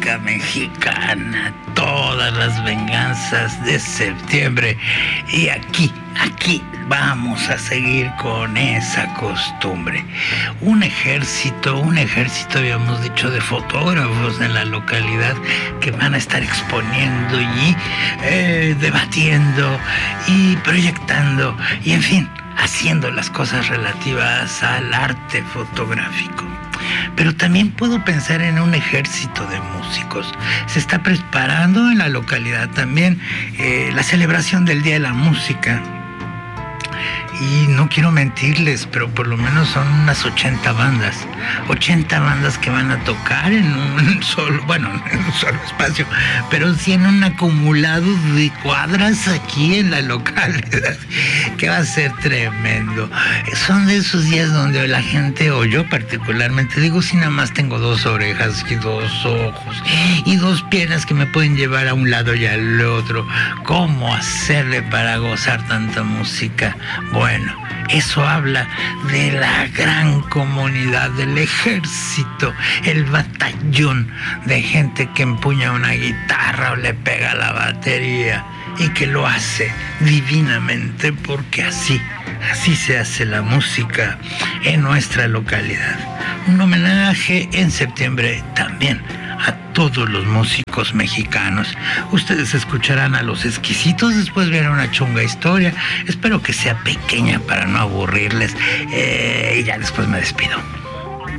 música mexicana, todas las venganzas de septiembre. Y aquí vamos a seguir con esa costumbre. Un ejército, habíamos dicho, de fotógrafos en la localidad que van a estar exponiendo y debatiendo y proyectando y, en fin, haciendo las cosas relativas al arte fotográfico. Pero también puedo pensar en un ejército de músicos. Se está preparando en la localidad también la celebración del Día de la Música. Y no quiero mentirles, pero por lo menos son unas 80 bandas que van a tocar en un solo espacio, pero sí en un acumulado de cuadras aquí en la localidad, que va a ser tremendo. Son de esos días donde la gente, o yo particularmente, digo, si nada más tengo 2 orejas y 2 ojos y 2 piernas que me pueden llevar a un lado y al otro, ¿cómo hacerle para gozar tanta música? Bueno, eso habla de la gran comunidad, del ejército, el batallón de gente que empuña una guitarra o le pega la batería y que lo hace divinamente, porque así se hace la música en nuestra localidad. Un homenaje en septiembre también a todos los músicos mexicanos. Ustedes escucharán a Los Exquisitos, después verán Una Chunga Historia. Espero que sea pequeña para no aburrirles, y ya después me despido.